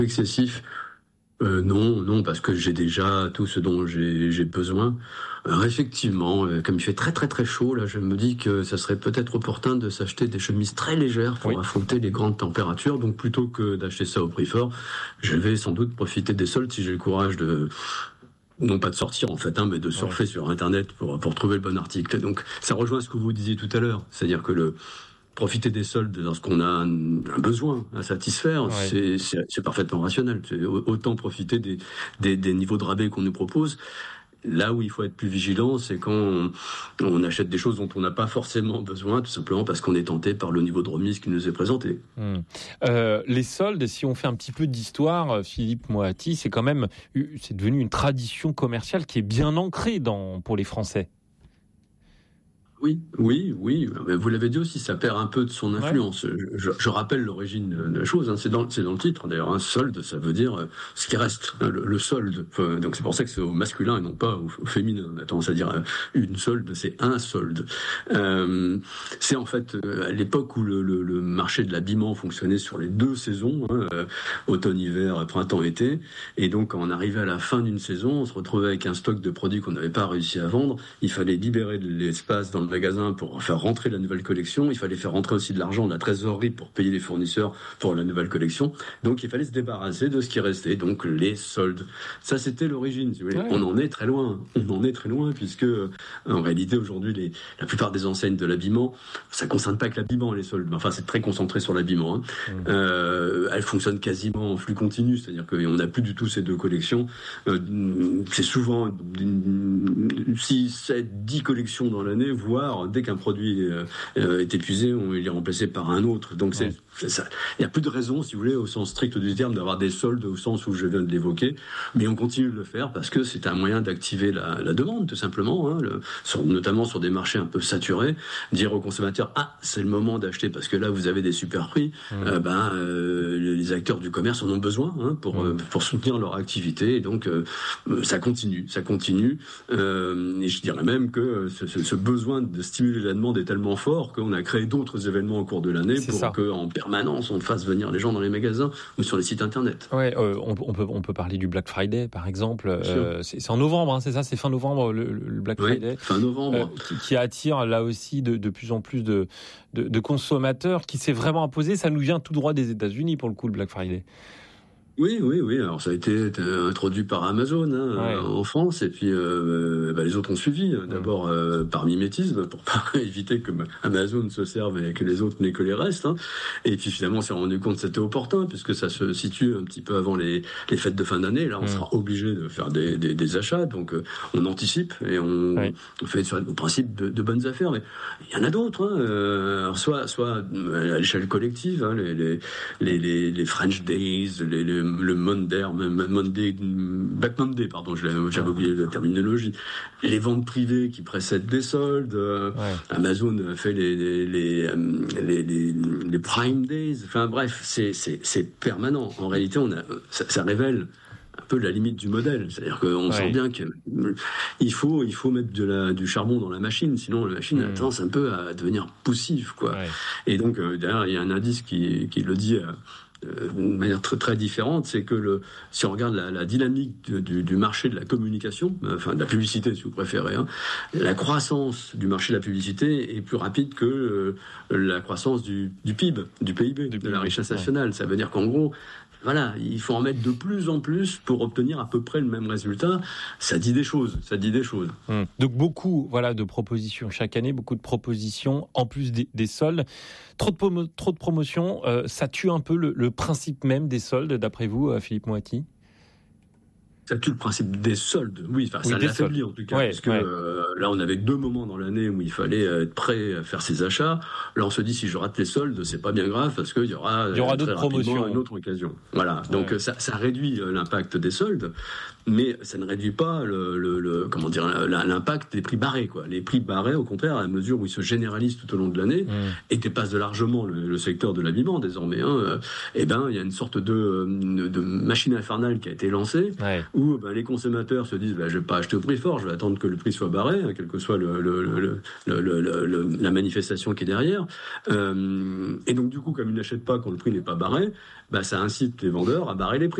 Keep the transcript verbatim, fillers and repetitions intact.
excessif. Euh, non, non, parce que j'ai déjà tout ce dont j'ai, j'ai besoin. Alors effectivement, euh, comme il fait très très très chaud, là, je me dis que ça serait peut-être opportun de s'acheter des chemises très légères pour oui. affronter les grandes températures. Donc plutôt que d'acheter ça au prix fort, je vais sans doute profiter des soldes si j'ai le courage de... non pas de sortir en fait, hein, mais de surfer ouais. sur Internet pour, pour trouver le bon article. Donc ça rejoint ce que vous disiez tout à l'heure, c'est-à-dire que le... profiter des soldes lorsqu'on a un, un besoin à satisfaire, ouais. c'est, c'est, c'est parfaitement rationnel. C'est autant profiter des, des, des niveaux de rabais qu'on nous propose. Là où il faut être plus vigilant, c'est quand on, on achète des choses dont on n'a pas forcément besoin, tout simplement parce qu'on est tenté par le niveau de remise qui nous est présenté. Mmh. Euh, les soldes, si on fait un petit peu d'histoire, Philippe Moati, c'est quand même, c'est devenu une tradition commerciale qui est bien ancrée dans, pour les Français. Oui, oui, oui. Mais vous l'avez dit aussi, ça perd un peu de son influence. Ouais. Je, je rappelle l'origine de la chose. Hein. C'est dans, c'est dans le titre. D'ailleurs, un solde, ça veut dire ce qui reste, hein, le, le solde. Enfin, donc c'est pour ça que c'est au masculin et non pas au, au féminin. On a tendance à dire une solde, c'est un solde. Euh, c'est en fait à l'époque où le, le, le marché de l'habillement fonctionnait sur les deux saisons, hein, automne-hiver, printemps-été. Et donc, quand on arrivait à la fin d'une saison, on se retrouvait avec un stock de produits qu'on n'avait pas réussi à vendre. Il fallait libérer de l'espace dans le magasin pour faire rentrer la nouvelle collection. Il fallait faire rentrer aussi de l'argent, de la trésorerie pour payer les fournisseurs pour la nouvelle collection. Donc, il fallait se débarrasser de ce qui restait. Donc, les soldes. Ça, c'était l'origine, si vous voulez. Ouais. On en est très loin. On en est très loin puisque, en réalité, aujourd'hui, les, la plupart des enseignes de l'habillement, ça concerne pas que l'habillement, les soldes. Enfin, c'est très concentré sur l'habillement. Hein. Mmh. Euh, elles fonctionnent quasiment en flux continu. C'est-à-dire qu'on n'a plus du tout ces deux collections. Euh, c'est souvent six, sept, dix collections dans l'année, voire dès qu'un produit euh, est épuisé, on, il est remplacé par un autre. Donc, c'est, c'est ça. Il n'y a plus de raison, si vous voulez, au sens strict du terme, d'avoir des soldes au sens où je viens de l'évoquer. Mais on continue de le faire parce que c'est un moyen d'activer la, la demande, tout simplement, hein, le, sur, notamment sur des marchés un peu saturés. Dire aux consommateurs, ah, c'est le moment d'acheter parce que là, vous avez des super prix. Mmh. Euh, ben, euh, les acteurs du commerce en ont besoin hein, pour, mmh. euh, pour soutenir leur activité. Et donc, euh, ça continue, ça continue. Euh, et je dirais même que ce, ce, ce besoin de stimuler la demande est tellement fort qu'on a créé d'autres événements au cours de l'année c'est pour qu'en permanence on fasse venir les gens dans les magasins ou sur les sites internet. Ouais, euh, on, on peut on peut parler du Black Friday par exemple. Euh, c'est, c'est en novembre, hein, c'est ça, c'est fin novembre le, le Black oui, Friday. Fin novembre. Euh, qui, qui attire là aussi de, de plus en plus de, de de consommateurs, qui s'est vraiment imposé. Ça nous vient tout droit des États-Unis pour le coup le Black Friday. Oui, oui, oui. Alors ça a été introduit par Amazon hein, ouais. en France, et puis euh, bah, les autres ont suivi. D'abord euh, par mimétisme, pour pas éviter que Amazon se serve et que les autres n'aient que les restes. Hein. Et puis finalement, on s'est rendu compte que c'était opportun, puisque ça se situe un petit peu avant les, les fêtes de fin d'année. Là, on mmh. sera obligé de faire des, des, des achats, donc euh, on anticipe et on, ouais. on fait sur le principe de, de bonnes affaires. Mais il y en a d'autres. Hein. Euh, alors soit, soit à l'échelle collective, hein, les, les, les, les, les French Days, les, les le Monday, Monday, Black Monday, pardon, j'avais oublié la terminologie. Les ventes privées qui précèdent des soldes. Ouais. Amazon fait les les, les les les les Prime Days. Enfin bref, c'est c'est c'est permanent. En réalité, on a ça, ça révèle un peu la limite du modèle, c'est-à-dire qu'on ouais. sent bien qu'il faut il faut mettre de la du charbon dans la machine, sinon la machine mmh. a tendance un peu à devenir poussive, quoi. Ouais. Et donc euh, derrière il y a un indice qui qui le dit. Euh, d'une manière très très différente, c'est que le, si on regarde la, la dynamique de, du, du marché de la communication, enfin de la publicité si vous préférez, hein, la croissance du marché de la publicité est plus rapide que euh, la croissance du, du P I B, du P I B, du de la richesse nationale. Ouais. Ça veut dire qu'en gros, voilà, il faut en mettre de plus en plus pour obtenir à peu près le même résultat. Ça dit des choses, ça dit des choses. Hum. Donc beaucoup, voilà, de propositions chaque année, beaucoup de propositions en plus des, des soldes. Trop de, promo- trop de promotions, euh, ça tue un peu le, le principe même des soldes, d'après vous, Philippe Moati ? Ça tue le principe des soldes, oui, enfin, oui, ça l'affaiblit en tout cas, ouais, parce que ouais. euh, là on avait deux moments dans l'année où il fallait être prêt à faire ses achats. Là on se dit si je rate les soldes, c'est pas bien grave parce qu'il y aura, il y aura d'autres promotions, une autre occasion. Voilà, donc ouais. ça, ça réduit l'impact des soldes, mais ça ne réduit pas le, le, le comment dire l'impact des prix barrés, quoi. Les prix barrés, au contraire, à mesure où ils se généralisent tout au long de l'année mmh. et dépassent de largement le, le secteur de l'habillement désormais, hein, euh, et ben il y a une sorte de, de, de machine infernale qui a été lancée. Ouais. où ben, les consommateurs se disent ben, je vais pas acheter au prix fort, je vais attendre que le prix soit barré, hein, quelle que soit le, le, le, le, le, le, le, la manifestation qui est derrière. Euh, et donc du coup, comme ils n'achètent pas quand le prix n'est pas barré, ben, ça incite les vendeurs à barrer les prix.